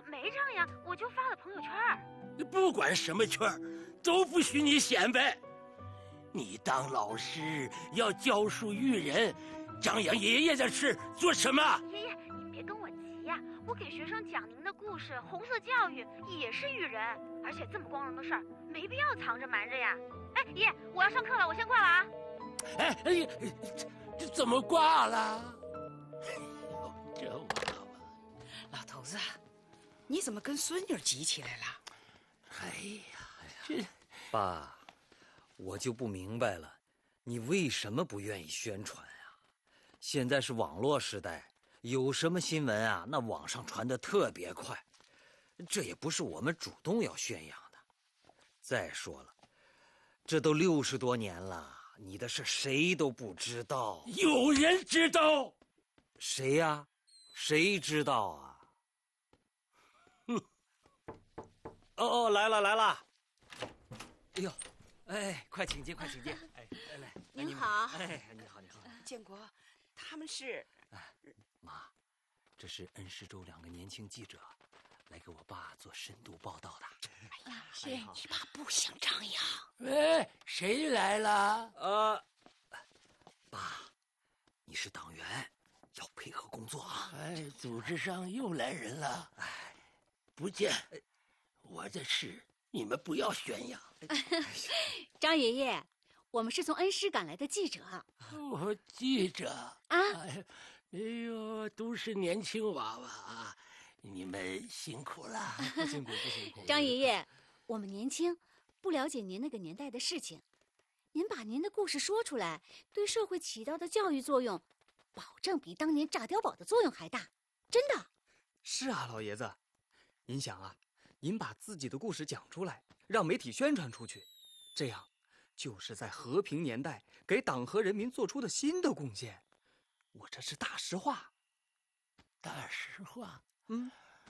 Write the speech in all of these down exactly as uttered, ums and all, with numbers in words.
没这样，我就发了朋友圈。 不管什么圈，都不许你显摆。你当老师要教书育人，张扬爷爷的事做什么？ 爷爷，您别跟我急呀、啊，我给学生讲您的故事，红色教育也是育人，而且这么光荣的事儿，没必要藏着瞒着呀。哎，爷爷，我要上课了，我先挂了啊。 哎哎，这这怎么挂了？哎呦，这娃娃， 老头子，你怎么跟孙女急起来了？ 哎呀，这爸，我就不明白了，你为什么不愿意宣传啊？现在是网络时代，有什么新闻啊，那网上传得特别快，这也不是我们主动要宣扬的。再说了，这都六十多年了，你的事谁都不知道。 有人知道？ 谁呀？谁知道啊？哼！哦哦，来了来了！哎呦，哎，快请进，快请进！哎，来来， 您好。 哎，你好你好。 建国，他们是…… 哎，妈，这是恩施州两个年轻记者，来给我爸做深度报道的。 哎呀，是你爸不想张扬。 喂，谁来了？ 呃，爸，你是党员，要配合工作啊。 哎，组织上又来人了。哎，不见，我的事你们不要宣扬。 张爷爷，我们是从恩施赶来的记者。 我记者啊， 哎，哎呦，都是年轻娃娃啊，你们辛苦了。 不辛苦不辛苦。 张爷爷，我们年轻，不了解您那个年代的事情，您把您的故事说出来，对社会起到的教育作用，保证比当年炸碉堡的作用还大，真的。 是啊，老爷子，您想啊，您把自己的故事讲出来，让媒体宣传出去，这样就是在和平年代给党和人民做出的新的贡献。我这是大实话。 大实话。 嗯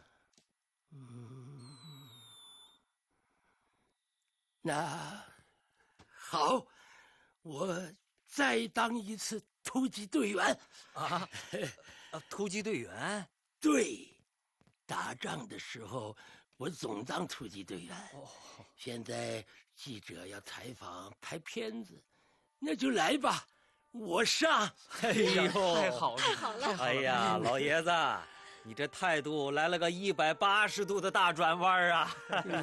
嗯，那好，我再当一次突击队员啊！啊，突击队员？ 对，打仗的时候我总当突击队员。哦，现在记者要采访拍片子，那就来吧，我上。 哎呦， 太好了， 太好了！ 哎呀，老爷子，你这态度来了个一百八十度的大转弯啊！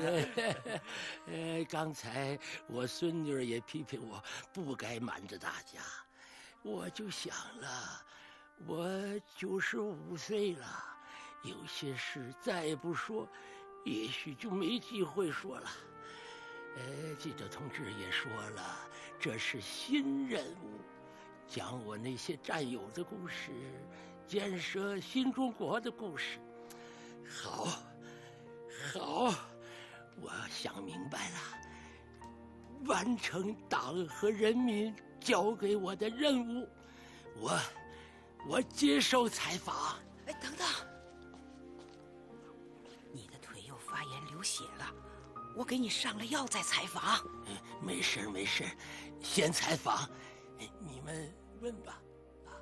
呃，刚才我孙女也批评我不该瞒着大家，我就想了，我九十五岁了，有些事再不说，也许就没机会说了。呃，记者同志也说了，这是新任务，讲我那些战友的故事，建设新中国的故事。好，好，我想明白了，完成党和人民交给我的任务，我我接受采访。 哎，等等，你的腿又发炎流血了，我给你上了药再采访。 没事没事，先采访，你们问吧。啊，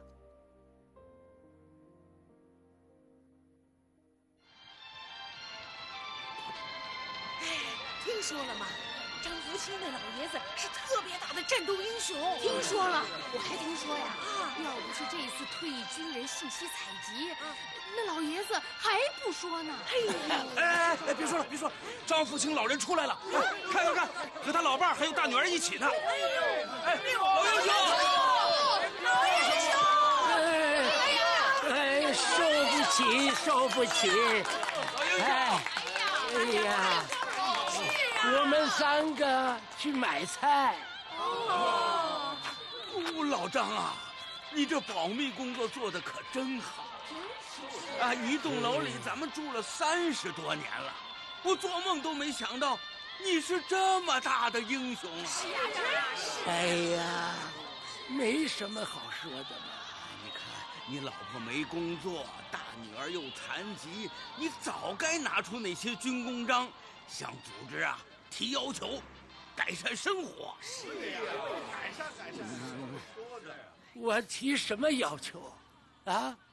听说了吗？张福清那老爷子是特别大的战斗英雄。 听说了，我还听说呀，啊，要不是这次退役军人信息采集，啊，那老爷子还不说呢。 哎哎哎，别说了别说了，张福清老人出来了，看看看，和他老伴还有大女儿一起呢。哎呦，哎，老英雄， 老英雄， 哎呀，哎，受不起，受不起，哎，哎呀。我们三个去买菜。 哦，老张啊，你这保密工作做得可真好啊！一栋楼里咱们住了三十多年了，我做梦都没想到你是这么大的英雄啊！ 是啊，是啊，是。 哎呀，没什么好说的嘛。 你看，你老婆没工作，大女儿又残疾，你早该拿出那些军功章，向组织啊提要求，改善生活。 是呀，改善改善。说着呀， 我提什么要求？啊，